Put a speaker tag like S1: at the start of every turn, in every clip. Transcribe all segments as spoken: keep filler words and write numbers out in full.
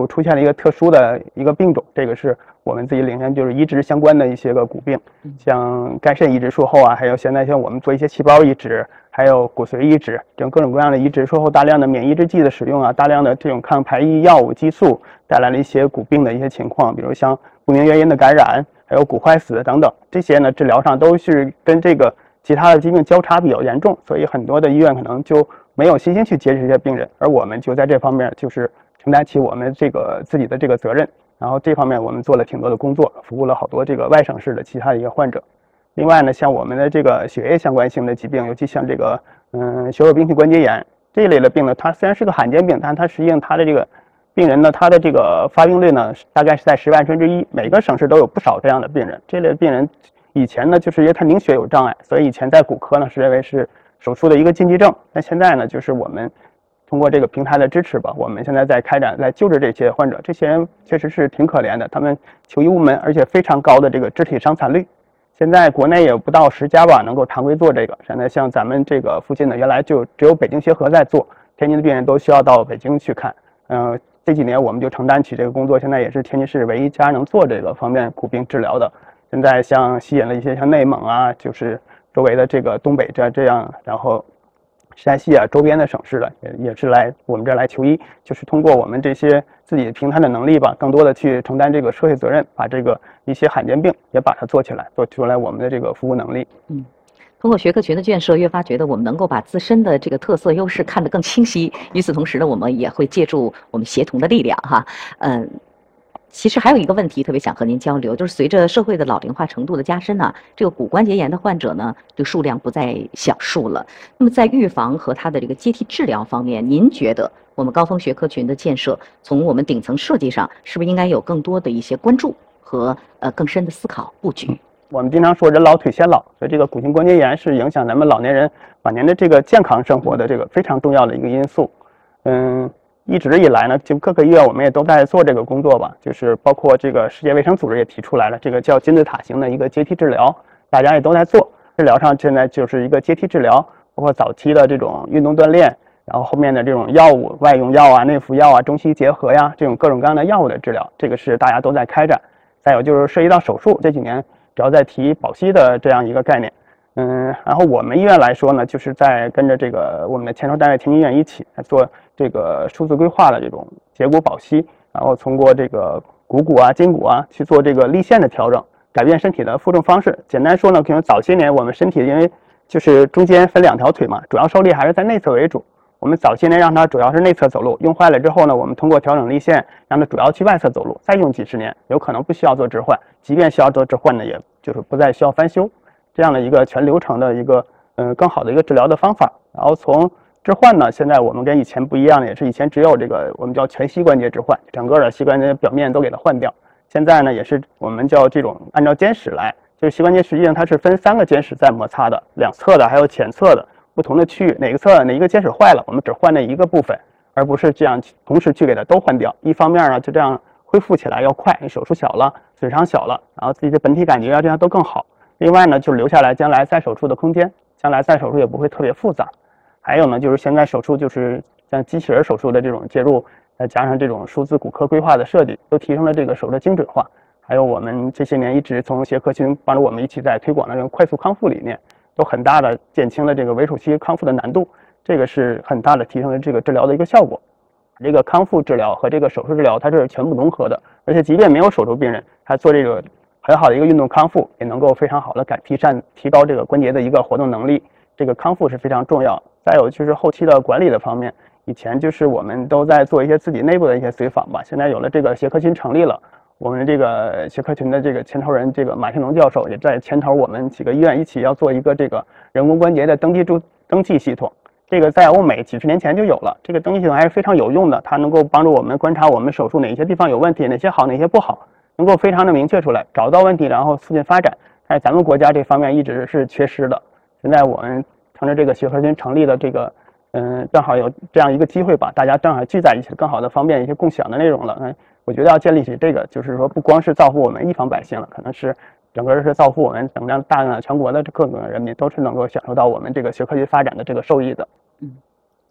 S1: 出现了一个特殊的一个病种，这个是我们自己领先，就是移植相关的一些个骨病，像肝肾移植术后啊，还有现在像我们做一些细胞移植，还有骨髓移植，这种各种各样的移植术后，大量的免抑制剂的使用啊，大量的这种抗排异药物、激素带来了一些骨病的一些情况，比如像不明原因的感染，还有骨坏死等等，这些呢治疗上都是跟这个其他的疾病交叉比较严重，所以很多的医院可能就没有信心去接这些病人，而我们就在这方面就是承担起我们这个自己的这个责任，然后这方面我们做了挺多的工作，服务了好多这个外省市的其他的一个患者。另外呢，像我们的这个血液相关性的疾病，尤其像这个嗯血友病性关节炎这一类的病呢，它虽然是个罕见病，但它实际上它的这个病人呢，他的这个发病率呢大概是在十万分之一，每个省市都有不少这样的病人。这类病人以前呢，就是因为他凝血有障碍，所以以前在骨科呢是认为是手术的一个禁忌症。但现在呢，就是我们通过这个平台的支持吧，我们现在在开展在救治这些患者。这些人确实是挺可怜的，他们求医无门，而且非常高的这个肢体伤残率。现在国内也不到十家吧，能够常规做这个。现在像咱们这个附近的，原来就只有北京协和在做，天津的病人都需要到北京去看。嗯、呃，这几年我们就承担起这个工作，现在也是天津市唯一一家能做这个方面骨病治疗的。现在像吸引了一些像内蒙啊，就是周围的这个东北这这样，然后山西啊周边的省市的也也是来我们这儿来求医，就是通过我们这些自己平摊的能力吧，更多的去承担这个社会责任，把这个一些罕见病也把它做起来，做出来我们的这个服务能力。
S2: 嗯。通过学科群的建设，越发觉得我们能够把自身的这个特色优势看得更清晰。与此同时呢，我们也会借助我们协同的力量，哈，嗯。其实还有一个问题特别想和您交流，就是随着社会的老龄化程度的加深呢，这个骨关节炎的患者呢，这个数量不在小数了。那么在预防和它的这个阶梯治疗方面，您觉得我们高峰学科群的建设，从我们顶层设计上，是不是应该有更多的一些关注和呃更深的思考布局？
S1: 我们经常说人老腿先老，所以这个骨性关节炎是影响咱们老年人晚年的这个健康生活的这个非常重要的一个因素。嗯。一直以来呢，就各个医院我们也都在做这个工作吧，就是包括这个世界卫生组织也提出来了，这个叫金字塔型的一个阶梯治疗，大家也都在做。治疗上现在就是一个阶梯治疗，包括早期的这种运动锻炼，然后后面的这种药物、外用药啊、内服药啊、中西结合呀，这种各种各样的药物的治疗，这个是大家都在开展。再有就是涉及到手术，这几年主要在提保息的这样一个概念。嗯，然后我们医院来说呢，就是在跟着这个我们的牵头单位天津医院一起来做这个数字规划的这种截骨保息，然后通过这个股骨啊、筋骨啊去做这个立线的调整，改变身体的负重方式。简单说呢，可能早些年我们身体因为就是中间分两条腿嘛，主要受力还是在内侧为主。我们早些年让它主要是内侧走路，用坏了之后呢，我们通过调整立线，让它主要去外侧走路，再用几十年，有可能不需要做置换，即便需要做置换呢，也就是不再需要翻修。这样的一个全流程的一个嗯更好的一个治疗的方法。然后从置换呢，现在我们跟以前不一样的也是以前只有这个我们叫全膝关节置换，整个的膝关节表面都给它换掉。现在呢也是我们叫这种按照肩矢来，就是膝关节实际上它是分三个肩矢在摩擦的，两侧的还有前侧的不同的区域，哪个侧哪一个肩矢坏了，我们只换那一个部分，而不是这样同时去给它都换掉。一方面呢就这样恢复起来要快，你手术小了，损伤小了，然后自己的本体感觉要这样都更好。另外呢，就留下来将来再手术的空间，将来再手术也不会特别复杂。还有呢，就是现在手术就是像机器人手术的这种介入，再加上这种数字骨科规划的设计，都提升了这个手术的精准化。还有我们这些年一直从协科群帮助我们一起在推广的这种快速康复理念，都很大的减轻了这个围手期康复的难度，这个是很大的提升了这个治疗的一个效果。这个康复治疗和这个手术治疗它是全部融合的，而且即便没有手术病人，他做这个很好的一个运动康复，也能够非常好的改提善提高这个关节的一个活动能力。这个康复是非常重要。再有就是后期的管理的方面，以前就是我们都在做一些自己内部的一些随访吧，现在有了这个协科群成立了，我们这个协科群的这个牵头人这个马新龙教授也在牵头我们几个医院一起要做一个这个人工关节的登记注登记系统。这个在欧美几十年前就有了，这个登记系统还是非常有用的，它能够帮助我们观察我们手术哪些地方有问题，哪些好，哪些不好，能够非常的明确出来，找到问题，然后促进发展。但是咱们国家这方面一直是缺失的。现在我们乘着这个协和群成立的这个，嗯，正好有这样一个机会吧，大家正好聚在一起，更好的方便一些共享的内容了。嗯，我觉得要建立起这个，就是说不光是造福我们一方百姓了，可能是整个是造福我们整个大量全国的各个人民，都是能够享受到我们这个学科学发展的这个受益的。
S2: 嗯。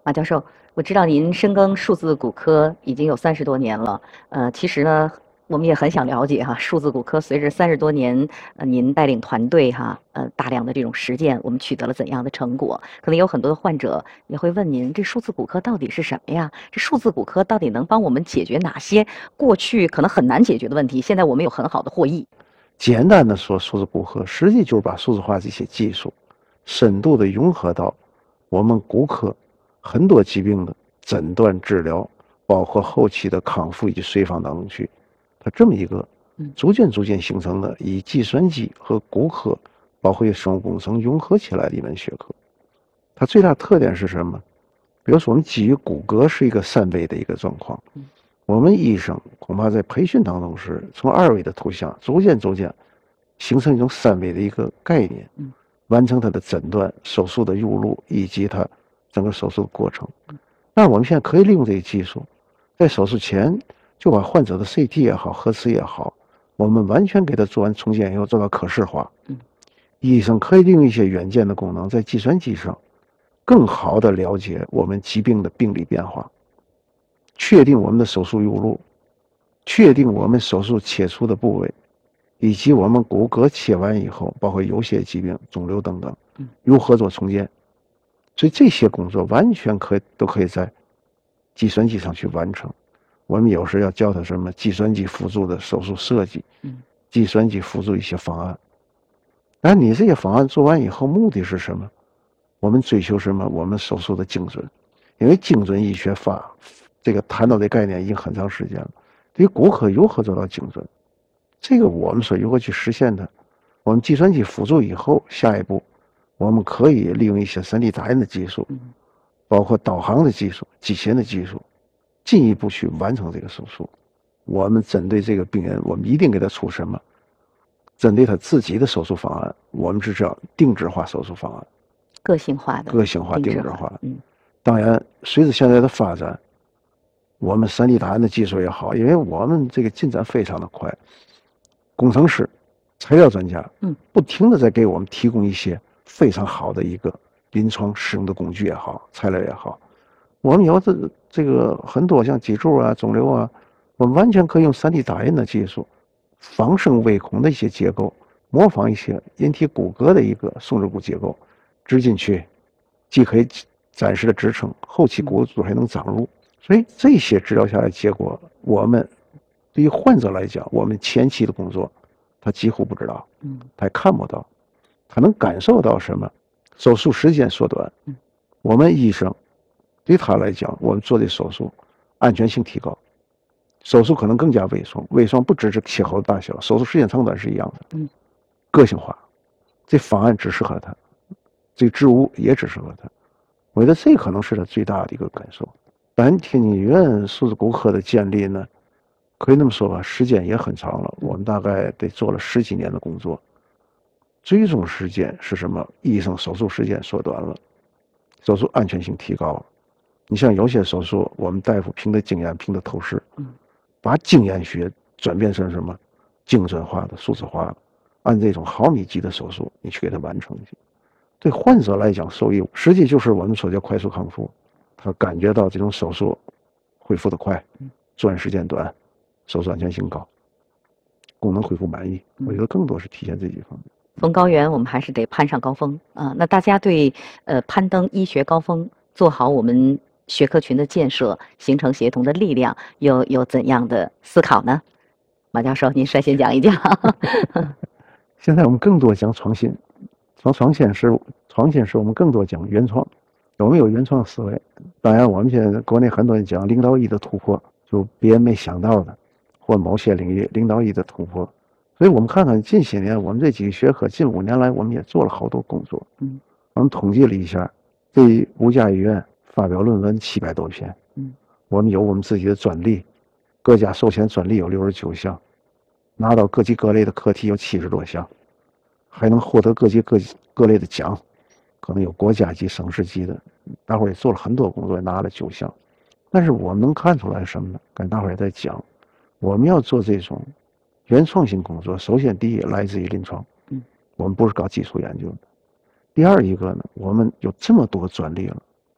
S2: 马教授，我知道您深耕数字骨科已经有三十多年了，呃，其实呢，我们也很想了解哈，数字骨科随着三十多年，呃，您带领团队哈，呃，大量的这种实践，我们取得了怎样的成果？可能有很多的患者也会问您，这数字骨科到底是什么呀？这数字骨科到底能帮我们解决哪些过去可能很难解决的问题？现在我们有很好的获益。
S3: 简单的说，数字骨科实际就是把数字化这些技术深度的融合到我们骨科很多疾病的诊断治疗，包括后期的康复以及随访当中去。它这么一个逐渐逐渐形成的以计算机和骨科包括生物工程融合起来的一门学科。它最大特点是什么？比如说我们基于骨骼是一个三维的一个状况，我们医生恐怕在培训当中是从二维的图像逐渐逐渐形成一种三维的一个概念，完成它的诊断、手术的入路以及它整个手术的过程。那我们现在可以利用这个技术，在手术前就把患者的 C T 也好、核磁也好，我们完全给他做完重建以后做到可视化。医生可以利用一些软件的功能，在计算机上更好的了解我们疾病的病理变化，确定我们的手术入路，确定我们手术切除的部位，以及我们骨骼切完以后，包括有些疾病、肿瘤等等，如何做重建。所以这些工作完全可以都可以在计算机上去完成。我们有时要叫它什么计算机辅助的手术设计，计算机辅助一些方案。那你这些方案做完以后，目的是什么？我们追求什么？我们手术的精准，因为精准医学法这个谈到这概念已经很长时间了。对于骨科如何做到精准，这个我们说如何去实现它？我们计算机辅助以后，下一步我们可以利用一些 三 D 打印的技术，包括导航的技术、机器人的技术，进一步去完成这个手术。我们针对这个病人，我们一定给他出什么？针对他自己的手术方案，我们是叫定制化手术方案，
S2: 个性化的、
S3: 个性化、定制
S2: 制
S3: 化。
S2: 嗯，
S3: 当然，随着现在的发展，我们 三 D 打印的技术也好，因为我们这个进展非常的快，工程师、材料专家，
S2: 嗯，
S3: 不停的在给我们提供一些非常好的一个临床使用的工具也好，材料也好。我们有这这个很多像脊柱啊、肿瘤啊，我们完全可以用 三 D 打印的技术，仿生微孔的一些结构，模仿一些人体骨骼的一个松脂骨结构，植进去，既可以暂时的支撑，后期骨质还能长入。所以这些治疗下来结果，我们对于患者来讲，我们前期的工作他几乎不知道，他也看不到，他能感受到什么？手术时间缩短，我们医生对他来讲，我们做的手术安全性提高，手术可能更加微创，微创不只是切口大小，手术时间长短是一样的，个性化，这方案只适合他，这植物也只适合他。我觉得这可能是他最大的一个感受。咱天津医院数字骨科的建立呢，可以那么说吧，时间也很长了，我们大概得做了十几年的工作。最终时间是什么？医生手术时间缩短了，手术安全性提高了。你像有些手术，我们大夫凭着经验，凭着透视，把经验学转变成什么精准化的、数字化的，按这种毫米级的手术，你去给它完成去。对患者来讲，受益实际就是我们说叫快速康复。他感觉到这种手术恢复的快，做完时间短，手术安全性高，功能恢复满意。我觉得更多是体现这几方面。
S2: 逢高原，我们还是得攀上高峰啊！那大家对呃攀登医学高峰，做好我们学科群的建设，形成协同的力量，有有怎样的思考呢？马教授，您率先讲一讲。
S3: 现在我们更多讲创新，从创新是创新是我们更多讲原创。我们有原创思维，当然我们现在国内很多人讲领导力的突破，就别人没想到的，或某些领域领导力的突破。所以我们看看近些年我们这几个学科，近五年来我们也做了好多工作。嗯，我们统计了一下，这五家医院发表论文七百多篇。嗯，我们有我们自己的专利，各家授权专利有六十九项，拿到各级各类的课题有七十多项，还能获得各级各各类的奖。可能有国家级、省市级的，大伙儿也做了很多工作，也拿了九项。但是我们能看出来什么呢？跟大伙儿也在讲，我们要做这种原创性工作，首先第一来自于临床，嗯，我们不是搞技术研究的。第二一个呢，我们有这么多专利了，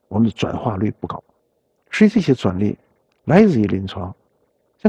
S3: 我们的转化率不高。实际这些专利来自于临床，